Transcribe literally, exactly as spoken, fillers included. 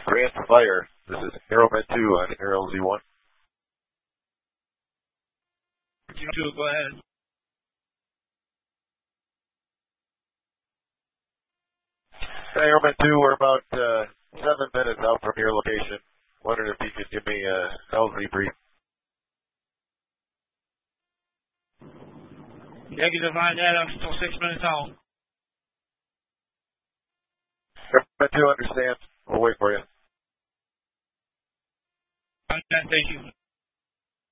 Grant Fire. This is Aeromet two on Air L Z one. two, go ahead. Aeromet two, we're about uh, seven minutes out from your location. Wondering if you could give me a L Z brief. Negative on that, I'm still six minutes out. Aeromet two understands. We'll wait for you. Thank you.